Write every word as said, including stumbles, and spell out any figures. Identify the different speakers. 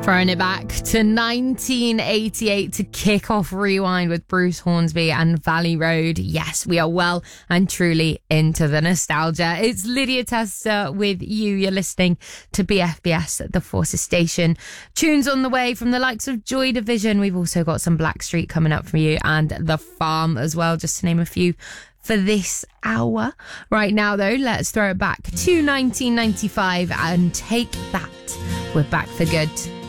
Speaker 1: Throwing it back to nineteen eighty-eight to kick off Rewind with Bruce Hornsby and Valley Road. Yes, we are well and truly into the nostalgia. It's Lydia Tester with you. You're listening to B F B S, the Forces Station. Tunes on the way from the likes of Joy Division. We've also got some Blackstreet coming up for you and The Farm as well, just to name a few for this hour. Right now, though, let's throw it back to nineteen ninety-five and take that. We're back for good.